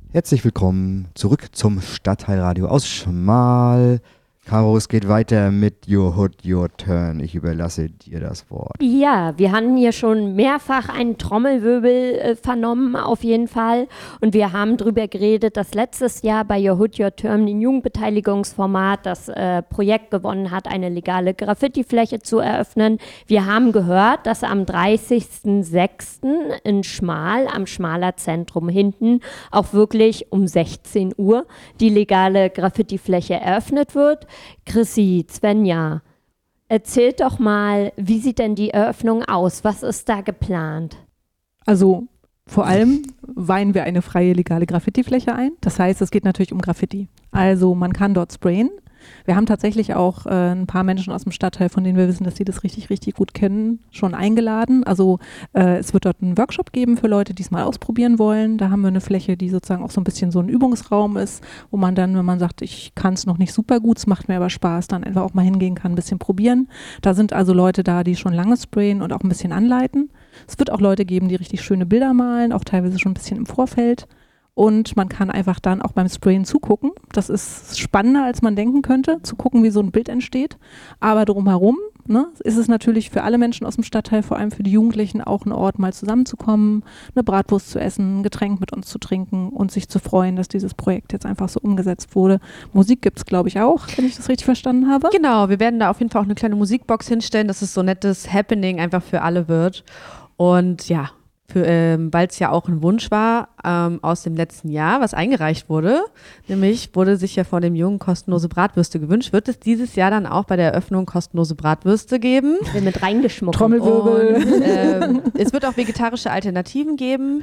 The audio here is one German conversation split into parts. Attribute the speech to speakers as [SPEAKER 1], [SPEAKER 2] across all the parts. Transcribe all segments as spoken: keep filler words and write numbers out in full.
[SPEAKER 1] Herzlich willkommen zurück zum Stadtteilradio aus Schmal. Caro, es geht weiter mit Your Hood, Your Turn. Ich überlasse dir das Wort.
[SPEAKER 2] Ja, wir hatten hier schon mehrfach einen Trommelwirbel äh, vernommen, auf jeden Fall. Und wir haben darüber geredet, dass letztes Jahr bei Your Hood, Your Turn ein Jugendbeteiligungsformat das äh, Projekt gewonnen hat, eine legale Graffiti-Fläche zu eröffnen. Wir haben gehört, dass am dreißigsten sechsten in Schmal, am Schmaler Zentrum hinten, auch wirklich um sechzehn Uhr die legale Graffiti-Fläche eröffnet wird. Chrissy, Svenja, erzählt doch mal, wie sieht denn die Eröffnung aus? Was ist da geplant?
[SPEAKER 3] Also vor allem weihen wir eine freie legale Graffiti-Fläche ein. Das heißt, es geht natürlich um Graffiti. Also man kann dort sprayen. Wir haben tatsächlich auch äh, ein paar Menschen aus dem Stadtteil, von denen wir wissen, dass sie das richtig, richtig gut kennen, schon eingeladen. Also äh, es wird dort einen Workshop geben für Leute, die es mal ausprobieren wollen. Da haben wir eine Fläche, die sozusagen auch so ein bisschen so ein Übungsraum ist, wo man dann, wenn man sagt, ich kann es noch nicht super gut, es macht mir aber Spaß, dann einfach auch mal hingehen kann, ein bisschen probieren. Da sind also Leute da, die schon lange sprayen und auch ein bisschen anleiten. Es wird auch Leute geben, die richtig schöne Bilder malen, auch teilweise schon ein bisschen im Vorfeld. Und man kann einfach dann auch beim Sprayen zugucken. Das ist spannender, als man denken könnte, zu gucken, wie so ein Bild entsteht. Aber drumherum, ne, ist es natürlich für alle Menschen aus dem Stadtteil, vor allem für die Jugendlichen, auch ein Ort, mal zusammenzukommen, eine Bratwurst zu essen, ein Getränk mit uns zu trinken und sich zu freuen, dass dieses Projekt jetzt einfach so umgesetzt wurde. Musik gibt es, glaube ich, auch, wenn ich das richtig verstanden habe.
[SPEAKER 4] Genau, wir werden da auf jeden Fall auch eine kleine Musikbox hinstellen, dass es so ein nettes Happening einfach für alle wird. Und ja, Ähm, weil es ja auch ein Wunsch war ähm, aus dem letzten Jahr, was eingereicht wurde. Nämlich wurde sich ja vor dem Jungen kostenlose Bratwürste gewünscht. Wird es dieses Jahr dann auch bei der Eröffnung kostenlose Bratwürste geben?
[SPEAKER 2] Wir mit reingeschmuggelt.
[SPEAKER 3] Trommelwirbel.
[SPEAKER 4] Und, ähm, es wird auch vegetarische Alternativen geben.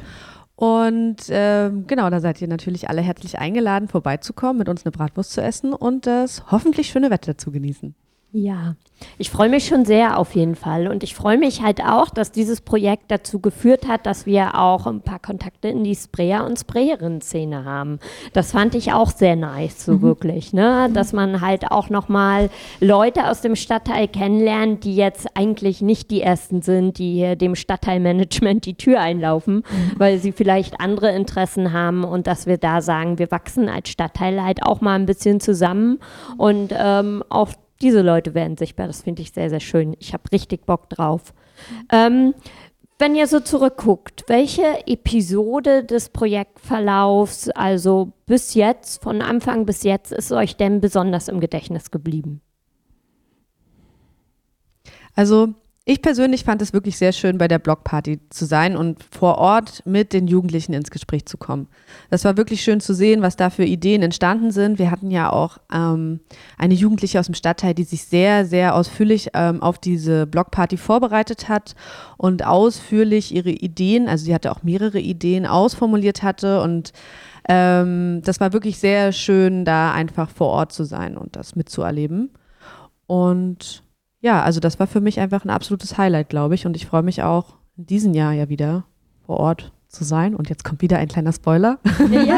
[SPEAKER 4] Und ähm, genau, da seid ihr natürlich alle herzlich eingeladen, vorbeizukommen, mit uns eine Bratwurst zu essen und das hoffentlich schöne Wetter zu genießen.
[SPEAKER 2] Ja, ich freue mich schon sehr auf jeden Fall und ich freue mich halt auch, dass dieses Projekt dazu geführt hat, dass wir auch ein paar Kontakte in die Sprayer- und Sprayerinnen-Szene haben. Das fand ich auch sehr nice, so mhm. wirklich, ne? Dass man halt auch nochmal Leute aus dem Stadtteil kennenlernt, die jetzt eigentlich nicht die Ersten sind, die hier dem Stadtteilmanagement die Tür einlaufen, mhm. weil sie vielleicht andere Interessen haben und dass wir da sagen, wir wachsen als Stadtteil halt auch mal ein bisschen zusammen und ähm, auch diese Leute werden sichtbar, das finde ich sehr, sehr schön. Ich habe richtig Bock drauf. Ähm, wenn ihr so zurückguckt, welche Episode des Projektverlaufs, also bis jetzt, von Anfang bis jetzt, ist euch denn besonders im Gedächtnis geblieben?
[SPEAKER 4] Also ich persönlich fand es wirklich sehr schön, bei der Blockparty zu sein und vor Ort mit den Jugendlichen ins Gespräch zu kommen. Das war wirklich schön zu sehen, was da für Ideen entstanden sind. Wir hatten ja auch ähm, eine Jugendliche aus dem Stadtteil, die sich sehr, sehr ausführlich ähm, auf diese Blockparty vorbereitet hat und ausführlich ihre Ideen, also sie hatte auch mehrere Ideen, ausformuliert hatte und ähm, das war wirklich sehr schön, da einfach vor Ort zu sein und das mitzuerleben. Und ja, also das war für mich einfach ein absolutes Highlight, glaube ich. Und ich freue mich auch, in diesem Jahr ja wieder vor Ort zu sein. Und jetzt kommt wieder ein kleiner Spoiler.
[SPEAKER 2] Ja,